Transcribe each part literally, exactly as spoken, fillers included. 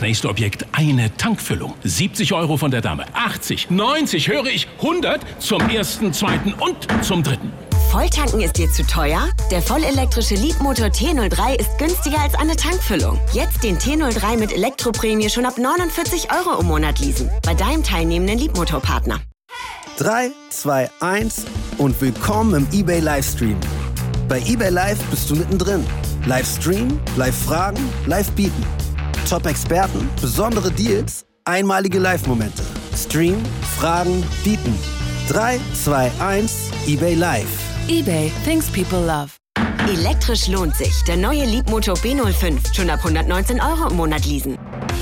nächste Objekt eine Tankfüllung. siebzig Euro von der Dame, achtzig, neunzig, höre ich, hundert zum ersten, zweiten und zum dritten. Volltanken ist dir zu teuer? Der vollelektrische Leapmotor T null drei ist günstiger als eine Tankfüllung. Jetzt den T null drei mit Elektroprämie schon ab neunundvierzig Euro im Monat leasen. Bei deinem teilnehmenden Leapmotor-Partner. drei, zwei, eins und willkommen im eBay Livestream. Bei eBay Live bist du mittendrin. Livestream, Live-Fragen, Live-Bieten. Top-Experten, besondere Deals, einmalige Live-Momente. Stream, Fragen, Bieten. drei, zwei, eins, eBay Live. eBay, things people love. Elektrisch lohnt sich. Der neue Leapmotor B null fünf. Schon ab hundertneunzehn Euro im Monat leasen.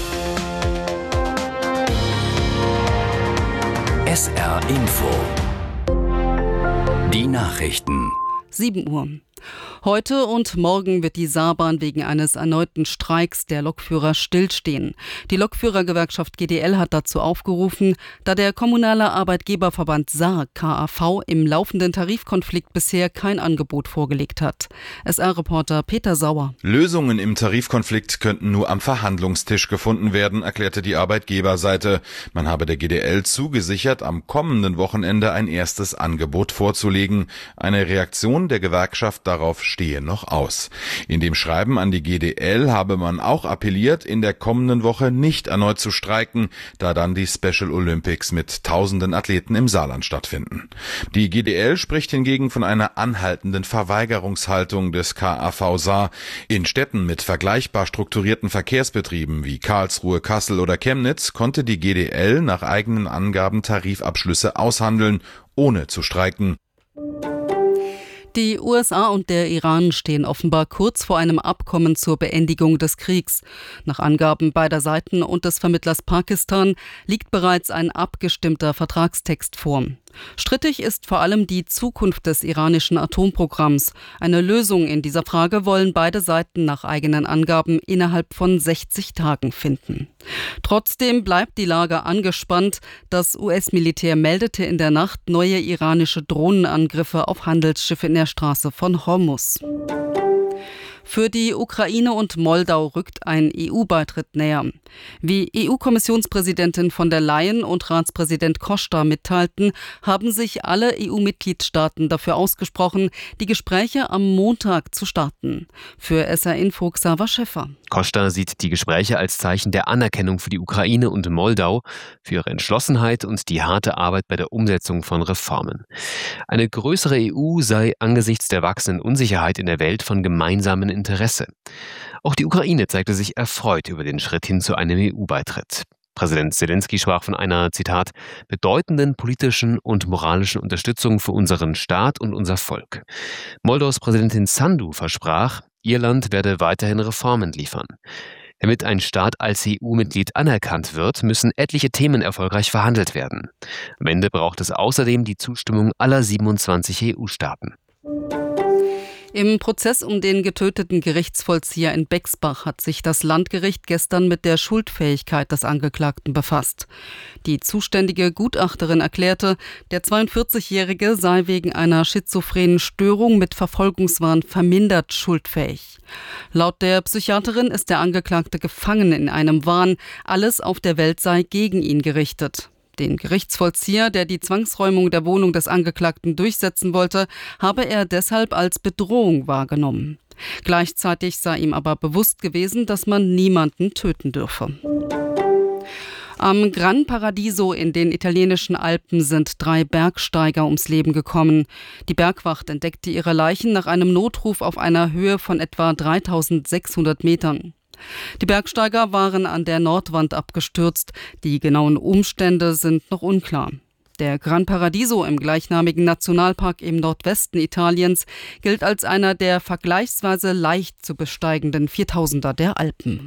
S R Info. Die Nachrichten. sieben Uhr. Heute und morgen wird die Saarbahn wegen eines erneuten Streiks der Lokführer stillstehen. Die Lokführergewerkschaft G D L hat dazu aufgerufen, da der kommunale Arbeitgeberverband Saar K A V im laufenden Tarifkonflikt bisher kein Angebot vorgelegt hat. S R-Reporter Peter Sauer. Lösungen im Tarifkonflikt könnten nur am Verhandlungstisch gefunden werden, erklärte die Arbeitgeberseite. Man habe der G D L zugesichert, am kommenden Wochenende ein erstes Angebot vorzulegen. Eine Reaktion der Gewerkschaft darauf stehe noch aus. In dem Schreiben an die G D L habe man auch appelliert, in der kommenden Woche nicht erneut zu streiken, da dann die Special Olympics mit tausenden Athleten im Saarland stattfinden. Die G D L spricht hingegen von einer anhaltenden Verweigerungshaltung des K A V Saar. In Städten mit vergleichbar strukturierten Verkehrsbetrieben wie Karlsruhe, Kassel oder Chemnitz konnte die G D L nach eigenen Angaben Tarifabschlüsse aushandeln, ohne zu streiken. Die U S A und der Iran stehen offenbar kurz vor einem Abkommen zur Beendigung des Kriegs. Nach Angaben beider Seiten und des Vermittlers Pakistan liegt bereits ein abgestimmter Vertragstext vor. Strittig ist vor allem die Zukunft des iranischen Atomprogramms. Eine Lösung in dieser Frage wollen beide Seiten nach eigenen Angaben innerhalb von sechzig Tagen finden. Trotzdem bleibt die Lage angespannt. Das U S-Militär meldete in der Nacht neue iranische Drohnenangriffe auf Handelsschiffe in der Straße von Hormuz. Für die Ukraine und Moldau rückt ein E U-Beitritt näher. Wie E U-Kommissionspräsidentin von der Leyen und Ratspräsident Costa mitteilten, haben sich alle E U-Mitgliedstaaten dafür ausgesprochen, die Gespräche am Montag zu starten. Für S R Info Xaver Schäffer. Costa sieht die Gespräche als Zeichen der Anerkennung für die Ukraine und Moldau, für ihre Entschlossenheit und die harte Arbeit bei der Umsetzung von Reformen. Eine größere E U sei angesichts der wachsenden Unsicherheit in der Welt von gemeinsamen Interesse. Auch die Ukraine zeigte sich erfreut über den Schritt hin zu einem E U-Beitritt. Präsident Zelensky sprach von einer, Zitat, bedeutenden politischen und moralischen Unterstützung für unseren Staat und unser Volk. Moldaus Präsidentin Sandu versprach, ihr Land werde weiterhin Reformen liefern. Damit ein Staat als E U-Mitglied anerkannt wird, müssen etliche Themen erfolgreich verhandelt werden. Am Ende braucht es außerdem die Zustimmung aller siebenundzwanzig E U-Staaten. Im Prozess um den getöteten Gerichtsvollzieher in Bexbach hat sich das Landgericht gestern mit der Schuldfähigkeit des Angeklagten befasst. Die zuständige Gutachterin erklärte, der zweiundvierzigjährige sei wegen einer schizophrenen Störung mit Verfolgungswahn vermindert schuldfähig. Laut der Psychiaterin ist der Angeklagte gefangen in einem Wahn, alles auf der Welt sei gegen ihn gerichtet. Den Gerichtsvollzieher, der die Zwangsräumung der Wohnung des Angeklagten durchsetzen wollte, habe er deshalb als Bedrohung wahrgenommen. Gleichzeitig sei ihm aber bewusst gewesen, dass man niemanden töten dürfe. Am Gran Paradiso in den italienischen Alpen sind drei Bergsteiger ums Leben gekommen. Die Bergwacht entdeckte ihre Leichen nach einem Notruf auf einer Höhe von etwa dreitausendsechshundert Metern. Die Bergsteiger waren an der Nordwand abgestürzt. Die genauen Umstände sind noch unklar. Der Gran Paradiso im gleichnamigen Nationalpark im Nordwesten Italiens gilt als einer der vergleichsweise leicht zu besteigenden Viertausender der Alpen.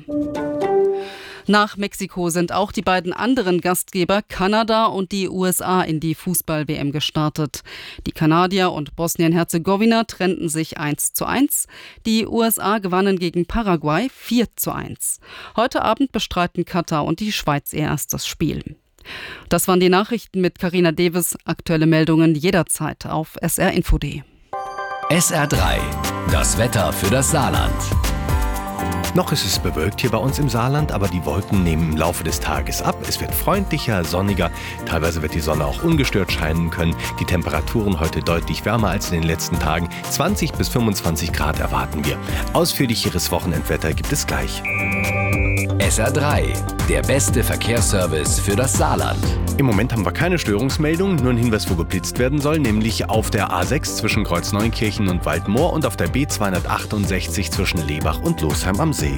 Nach Mexiko sind auch die beiden anderen Gastgeber Kanada und die U S A in die Fußball-W M gestartet. Die Kanadier und Bosnien-Herzegowina trennten sich eins zu eins. Die U S A gewannen gegen Paraguay vier zu eins. Heute Abend bestreiten Katar und die Schweiz ihr erstes Spiel. Das waren die Nachrichten mit Carina Deves. Aktuelle Meldungen jederzeit auf S R Info punkt D E. S R drei, das Wetter für das Saarland. Noch ist es bewölkt hier bei uns im Saarland, aber die Wolken nehmen im Laufe des Tages ab. Es wird freundlicher, sonniger, teilweise wird die Sonne auch ungestört scheinen können. Die Temperaturen heute deutlich wärmer als in den letzten Tagen. zwanzig bis fünfundzwanzig Grad erwarten wir. Ausführlicheres Wochenendwetter gibt es gleich. S R drei, der beste Verkehrsservice für das Saarland. Im Moment haben wir keine Störungsmeldung, nur ein Hinweis, wo geblitzt werden soll, nämlich auf der A sechs zwischen Kreuzneunkirchen und Waldmoor und auf der B zweihundertachtundsechzig zwischen Lebach und Losheim am See.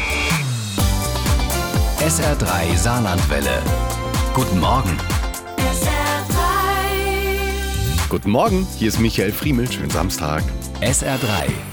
S R drei Saarlandwelle. Guten Morgen. S R drei. Guten Morgen, hier ist Michael Friemel, schönen Samstag. S R drei